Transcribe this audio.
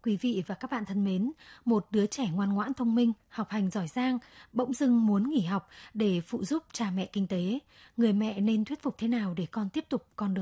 Quý vị và các bạn thân mến, một đứa trẻ ngoan ngoãn thông minh, học hành giỏi giang, bỗng dưng muốn nghỉ học để phụ giúp cha mẹ kinh tế. Người mẹ nên thuyết phục thế nào để con tiếp tục con đường